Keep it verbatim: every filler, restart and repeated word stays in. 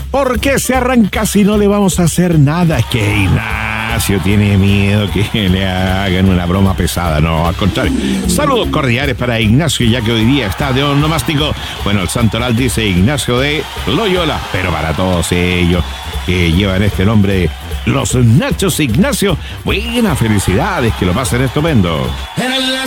¿Por qué se arranca si no le vamos a hacer nada? Es que Ignacio tiene miedo que le hagan una broma pesada. No, al contrario. Saludos cordiales para Ignacio, ya que hoy día está de onomástico. Bueno, el santoral dice Ignacio de Loyola, pero para todos ellos que llevan este nombre, los Nachos Ignacio, buenas felicidades, que lo pasen estupendo. En la